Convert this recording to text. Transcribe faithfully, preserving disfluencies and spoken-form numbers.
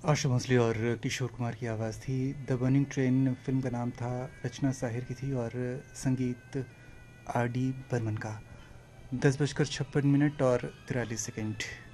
आशा भोसले और किशोर कुमार की आवाज़ थी। द बर्निंग ट्रेन फिल्म का नाम था, रचना साहिर की थी और संगीत आर डी बर्मन का। दस बजकर छप्पन मिनट और तिरालीस सेकेंड।